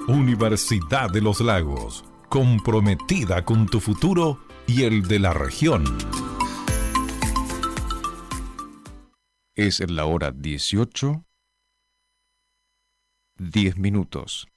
Universidad de los Lagos, comprometida con tu futuro y el de la región. Es la hora 18:10.